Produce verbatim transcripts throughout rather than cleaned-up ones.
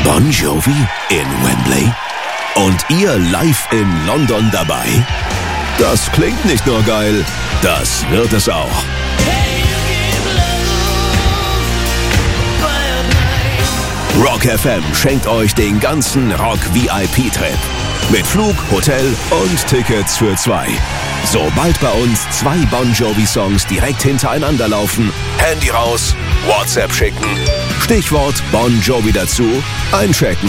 Bon Jovi in Wembley? Und ihr live in London dabei? Das klingt nicht nur geil, das wird es auch. Rock F M schenkt euch den ganzen Rock-V I P-Trip. Mit Flug, Hotel und Tickets für zwei. Sobald bei uns zwei Bon Jovi-Songs direkt hintereinander laufen, Handy raus, WhatsApp schicken, Stichwort Bon Jovi dazu, einchecken.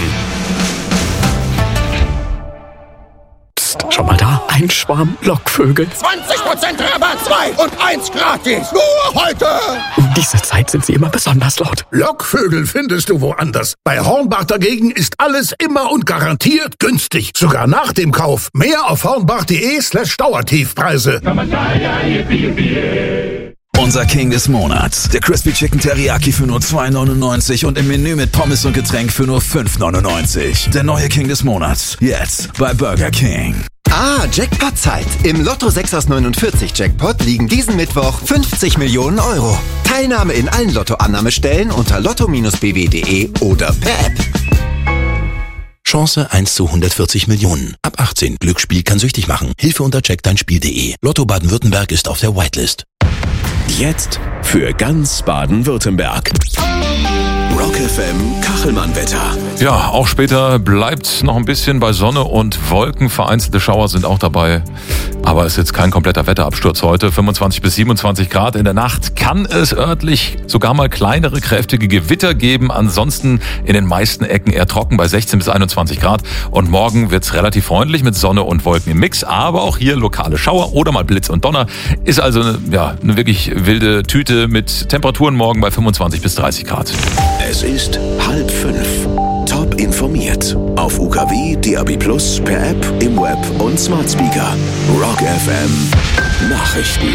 Psst, schau mal da, ein Schwarm Lockvögel. zwanzig Prozent Rabatt, zwei und eins gratis. Nur heute. Um diese Zeit sind sie immer besonders laut. Lockvögel findest du woanders. Bei Hornbach dagegen ist alles immer und garantiert günstig. Sogar nach dem Kauf. Mehr auf hornbach.de slash Dauertiefpreise. Unser King des Monats. Der Crispy Chicken Teriyaki für nur zwei neunundneunzig und im Menü mit Pommes und Getränk für nur fünf neunundneunzig. Der neue King des Monats. Jetzt bei Burger King. Ah, Jackpot-Zeit. Im Lotto sechs aus neunundvierzig Jackpot liegen diesen Mittwoch fünfzig Millionen Euro. Teilnahme in allen Lotto-Annahmestellen unter lotto Bindestrich b w punkt de oder per App. Chance eins zu hundertvierzig Millionen. Ab achtzehn. Glücksspiel kann süchtig machen. Hilfe unter check dein Spiel punkt de. Lotto Baden-Württemberg ist auf der Whitelist. Jetzt für ganz Baden-Württemberg. Rock F M Kachelmann-Wetter. Ja, auch später bleibt noch ein bisschen bei Sonne und Wolken. Vereinzelte Schauer sind auch dabei. Aber es ist jetzt kein kompletter Wetterabsturz heute. fünfundzwanzig bis siebenundzwanzig Grad. In der Nacht kann es örtlich sogar mal kleinere, kräftige Gewitter geben. Ansonsten in den meisten Ecken eher trocken bei sechzehn bis einundzwanzig Grad. Und morgen wird's relativ freundlich mit Sonne und Wolken im Mix. Aber auch hier lokale Schauer oder mal Blitz und Donner. Ist also eine, ja, eine wirklich wilde Tüte mit Temperaturen morgen bei fünfundzwanzig bis dreißig Grad. Es ist halb fünf. Top informiert. Auf U K W, D A B Plus, per App, im Web und Smart Speaker. Rock F M Nachrichten.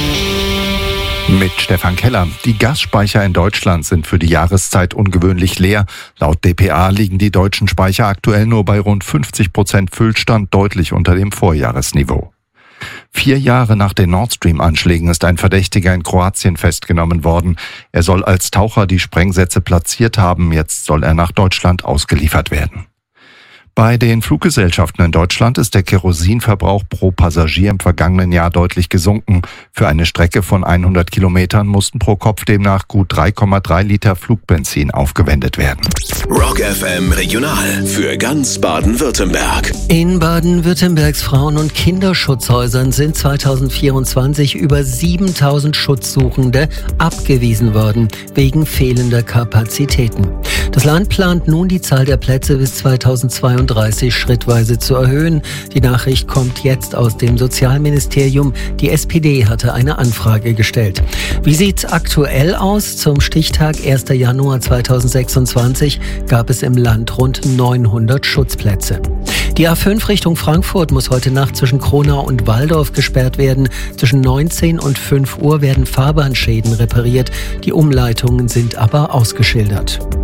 Mit Stefan Keller. Die Gasspeicher in Deutschland sind für die Jahreszeit ungewöhnlich leer. Laut D P A liegen die deutschen Speicher aktuell nur bei rund fünfzig Prozent Füllstand, deutlich unter dem Vorjahresniveau. Vier Jahre nach den Nord Stream-Anschlägen ist ein Verdächtiger in Kroatien festgenommen worden. Er soll als Taucher die Sprengsätze platziert haben. Jetzt soll er nach Deutschland ausgeliefert werden. Bei den Fluggesellschaften in Deutschland ist der Kerosinverbrauch pro Passagier im vergangenen Jahr deutlich gesunken. Für eine Strecke von hundert Kilometern mussten pro Kopf demnach gut drei Komma drei Liter Flugbenzin aufgewendet werden. Rock F M Regional für ganz Baden-Württemberg. In Baden-Württembergs Frauen- und Kinderschutzhäusern sind zweitausendvierundzwanzig über siebentausend Schutzsuchende abgewiesen worden, wegen fehlender Kapazitäten. Das Land plant nun, die Zahl der Plätze bis zweitausendzweiunddreißig schrittweise zu erhöhen. Die Nachricht kommt jetzt aus dem Sozialministerium. Die S P D hatte eine Anfrage gestellt. Wie sieht's aktuell aus? Zum Stichtag erster Januar zweitausendsechsundzwanzig gab es im Land rund neunhundert Schutzplätze. Die A fünf Richtung Frankfurt muss heute Nacht zwischen Kronau und Walldorf gesperrt werden. Zwischen neunzehn und fünf Uhr werden Fahrbahnschäden repariert. Die Umleitungen sind aber ausgeschildert.